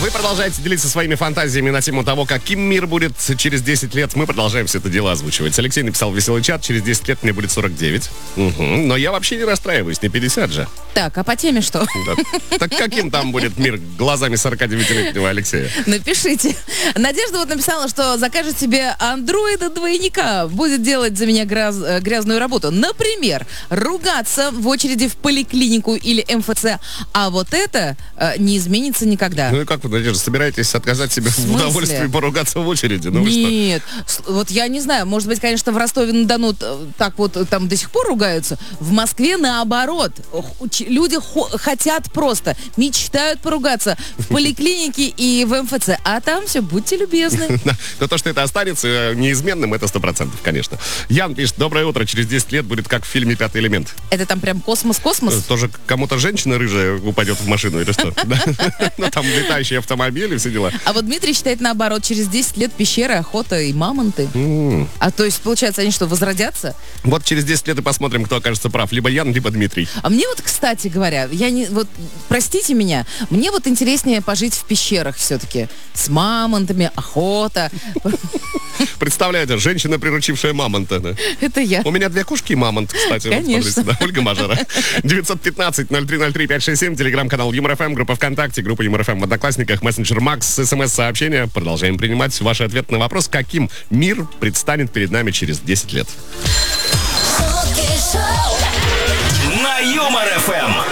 Вы продолжаете делиться своими фантазиями на тему того, каким мир будет через 10 лет. Мы продолжаем все это дело озвучивать. Алексей написал в веселый чат, через 10 лет мне будет 49. Угу. Но я вообще не расстраиваюсь, не 50 же. Так, а по теме что? Да. Так каким там будет мир глазами 49-летнего Алексея? Напишите. Надежда вот написала, что закажет себе андроида-двойника. Будет делать за меня грязную работу. Например, ругаться в очереди в поликлинику или МФЦ. А вот это не изменится никогда. Ну и как вы, Надежда, собираетесь отказать себе в удовольствии поругаться в очереди? Ну, нет, вот я не знаю, может быть, конечно, в Ростове-на-Дону так вот там до сих пор ругаются. В Москве наоборот. Люди хотят просто, мечтают поругаться в поликлинике и в МФЦ. А там все, будьте любезны. Но то, что это останется неизменным, это 100%, конечно. Ян пишет: доброе утро, через 10 лет будет как в фильме «Пятый элемент». Это там прям космос-космос? Тоже кому-то женщина рыжая упадет в машину или что? Ну там летающие автомобили, все дела. А вот Дмитрий считает наоборот, через 10 лет пещеры, охота и мамонты. А то есть, получается, они что, возродятся? Вот через 10 лет и посмотрим, кто окажется прав. Либо Ян, либо Дмитрий. А мне вот, кстати говоря, простите меня, мне вот интереснее пожить в пещерах все-таки. С мамонтами, охота. Представляете, женщина, приручившая мамонта. Да? Это я. У меня 2 кошки и мамонт, кстати. Конечно. Вот, Ольга Мажара. 915-0303-567, телеграм-канал Юмор ФМ, группа ВКонтакте, группа Юмор ФМ в Одноклассниках, мессенджер Макс, СМС-сообщения. Продолжаем принимать ваши ответы на вопрос, каким мир предстанет перед нами через 10 лет. На Юмор ФМ.